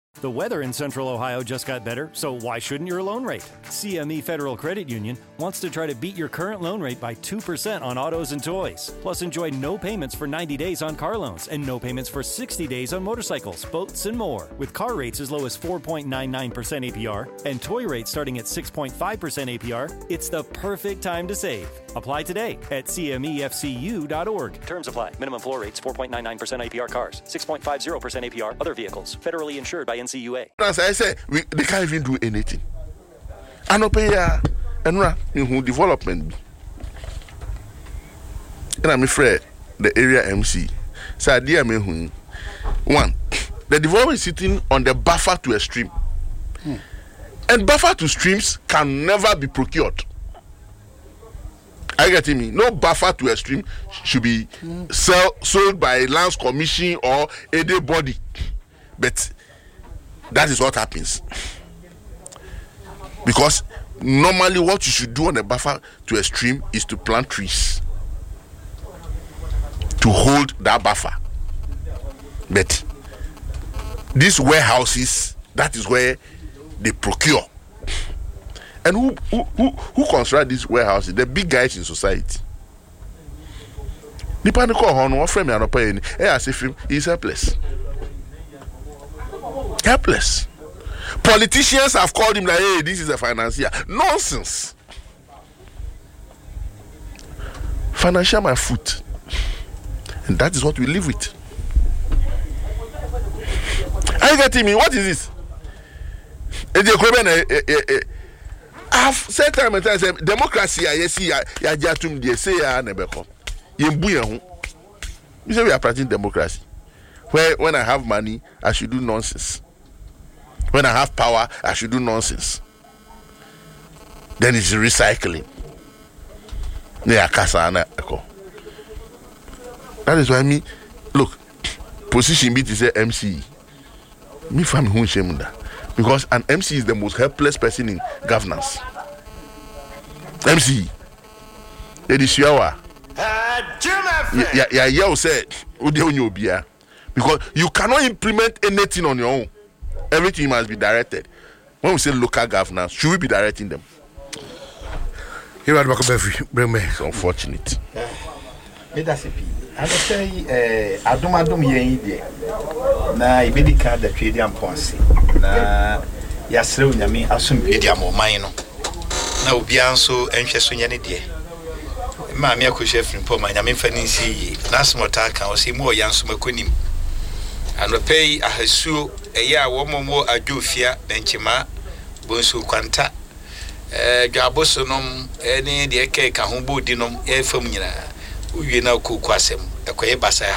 The weather in Central Ohio just got better, so why shouldn't your loan rate? CME Federal Credit Union wants to try to beat your current loan rate by 2% on autos and toys. Plus, enjoy no payments for 90 days on car loans and no payments for 60 days on motorcycles, boats, and more. With car rates as low as 4.99% APR and toy rates starting at 6.5% APR, it's the perfect time to save. Apply today at cmefcu.org. Terms apply. Minimum floor rates 4.99% APR cars, 6.50% APR other vehicles. Federally insured by NCUA. As I said, they can't even do anything. I don't pay and who development. And I'm afraid the area MC. So dear me, one, the development is sitting on the buffer to a stream. And buffer to streams can never be procured. Are you getting me? No buffer to a stream should be sold by a lands commission or any body. But that is what happens. Because normally what you should do on a buffer to a stream is to plant trees to hold that buffer. But these warehouses, that is where they procure. And who construct these warehouses? The big guys in society. Depending on what frame you are paying, is helpless. Helpless. Politicians have called him like, hey, this is a financier. Nonsense. Financial my foot. And that is what we live with. Are you getting me? What is this? I've said time and time, democracy, I see, Yajatum, they say, Nebeko. You say we are practicing democracy. Where when I have money, I should do nonsense. When I have power, I should do nonsense. Then it's recycling. That is why me look, position me to say MC. Me family who shame that. Because an MC is the most helpless person in governance. MC. It is your yeah, said, because you cannot implement anything on your own. Everything must be directed. When we say local governance, should we be directing them? It's unfortunate. I say, I don't ye na ibedi card the trade and ponce. Na yasre unyame asum media mo man no. Na obian so enhwe so nyane de. Ma me akohwe frim po man nyame fani si na smota kan o si mo yanso makonim. Anopai ahasuo eye a wo momo adwofia na nchima bonsu kwanta dwaboso nom ene de ke ka ho bodi nom e fam nyina uwie na kokwasem ekoye basa